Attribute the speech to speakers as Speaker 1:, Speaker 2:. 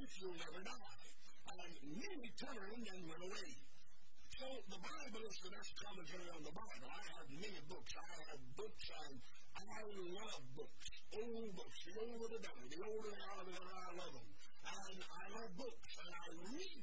Speaker 1: books, you'll never die. And many turned and went away. So the Bible is the best commentary on the Bible. I have many books. I have books, and I love books. Old books. The older the better. The older they are, the better I love them. And I love books, and I read